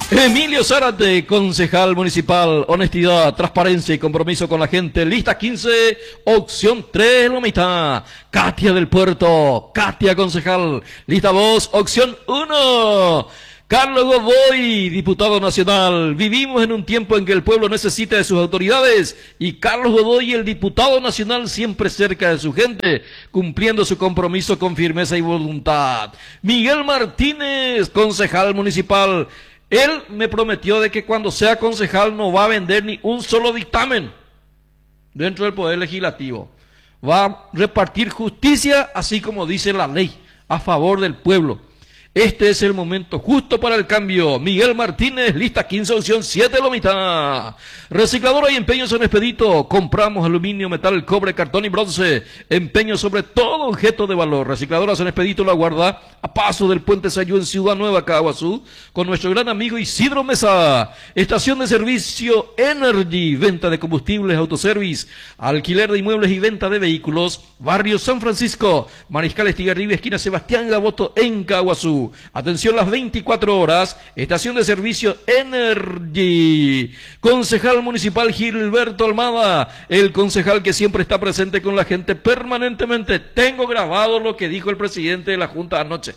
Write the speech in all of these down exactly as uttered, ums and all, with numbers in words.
Emilio Zárate, concejal municipal, honestidad, transparencia y compromiso con la gente. Lista quince, opción tres, la mitad. Katia del Puerto, Katia concejal. Lista dos, opción uno. Carlos Godoy, diputado nacional. Vivimos en un tiempo en que el pueblo necesita de sus autoridades y Carlos Godoy, el diputado nacional, siempre cerca de su gente, cumpliendo su compromiso con firmeza y voluntad. Miguel Martínez, concejal municipal. Él me prometió de que cuando sea concejal no va a vender ni un solo dictamen dentro del Poder Legislativo. Va a repartir justicia, así como dice la ley, a favor del pueblo. Este es el momento justo para el cambio. Miguel Martínez, lista quince, opción siete, la mitad. Recicladora y empeños en Expedito. Compramos aluminio, metal, cobre, cartón y bronce. Empeño sobre todo objeto de valor. Recicladoras en Expedito La Guarda, a paso del Puente Sayú en Ciudad Nueva, Caguazú, con nuestro gran amigo Isidro Mesa. Estación de servicio Energy, venta de combustibles, autoservice, alquiler de inmuebles y venta de vehículos. Barrio San Francisco, Mariscal Estigarribia, esquina Sebastián Gaboto, en Caguazú. Atención las veinticuatro horas, estación de servicio Energy. Concejal municipal Gilberto Almada, el concejal que siempre está presente con la gente permanentemente. Tengo grabado lo que dijo el presidente de la Junta anoche.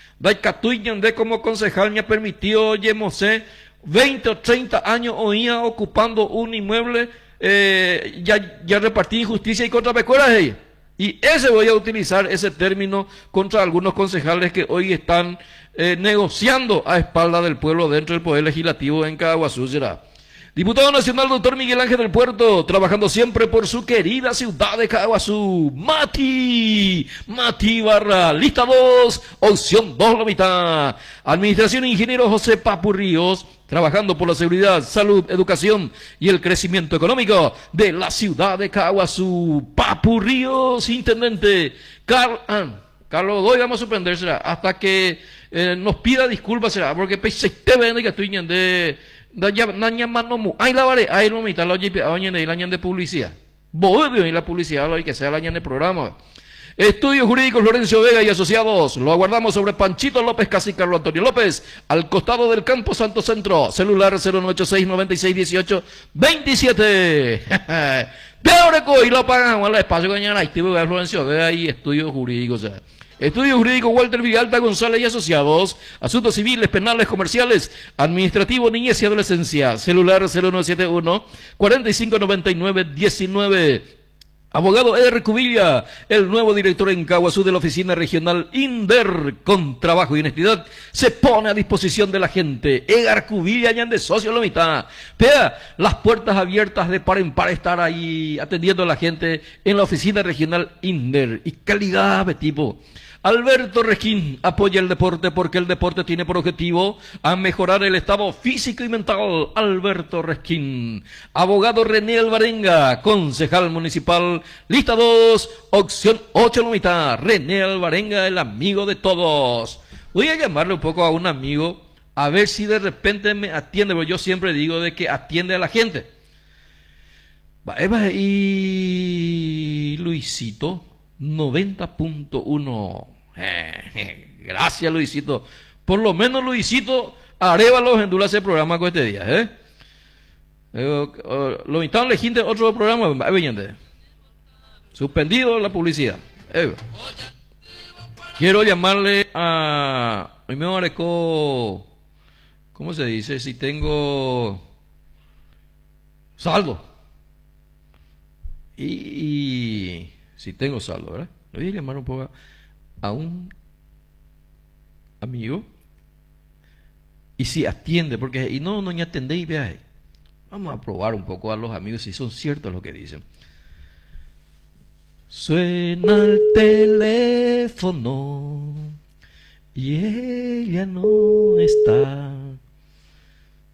De como concejal me ha permitido, oye, Mosé, veinte o treinta años oía ocupando un inmueble, eh, ya, ya repartí injusticia y contra pecueras ahí. Y ese voy a utilizar ese término contra algunos concejales que hoy están eh, negociando a espalda del pueblo dentro del Poder Legislativo en Caguazú. Será. Diputado nacional, doctor Miguel Ángel del Puerto, trabajando siempre por su querida ciudad de Caguazú. Mati, Mati Barra, lista dos, opción dos, la mitad. Administración ingeniero José Papu Ríos, trabajando por la seguridad, salud, educación y el crecimiento económico de la ciudad de Caguazú. Papu Ríos, intendente. Car ah, Carlos Godoy, vamos a suspender, será, hasta que eh, nos pida disculpas, será, porque pensé que vende que estoy de Nanya manomu, ay la vare, ay no mitad la oye, año de año de publicidad. Bobe y la publicidad lo hay que sea el año de programa. Estudios Jurídicos Lorenzo Vega y Asociados. Lo aguardamos sobre Panchito López, casi Carlos Antonio López, al costado del Campo Santo Centro. Celular cero nueve ocho seis, nueve seis uno ocho, dos siete. Peor y lo pagan al espacio que mañana activo Lorenzo Vega y Estudios Jurídicos. Estudio Jurídico Walter Villalta González y Asociados, asuntos civiles, penales, comerciales, administrativo, niñez y adolescencia, celular cero nueve siete uno, cuatro cinco nueve nueve, uno nueve. Abogado Eder Cubilla, el nuevo director en Caguazú de la Oficina Regional INDER, con trabajo y honestidad, se pone a disposición de la gente. Edgar Cubilla, añan de socio la mitad. Pea, las puertas abiertas de par en par estar ahí atendiendo a la gente en la Oficina Regional INDER. Y calidad de tipo. Alberto Resquín apoya el deporte porque el deporte tiene por objetivo a mejorar el estado físico y mental. Alberto Resquín. Abogado René Alvarenga, concejal municipal, lista dos, opción ocho, la mitad. René Alvarenga, el amigo de todos. Voy a llamarle un poco a un amigo a ver si de repente me atiende, porque yo siempre digo de que atiende a la gente. Y Luisito, noventa punto uno. Gracias, Luisito. Por lo menos, Luisito, Arévalos en Dula ese programa con este día, ¿eh? eh lo invitaron a elegir otro programa, suspendido la publicidad. Eh. Quiero llamarle a... A mí me marcó... ¿Cómo se dice? Si tengo... saldo. Y... y si tengo saldo, ¿verdad? Le voy a llamar un poco a un amigo y si atiende, porque y no, no, ni atendéis, vea. Vamos a probar un poco a los amigos si son ciertos lo que dicen. Suena el teléfono y ella no está.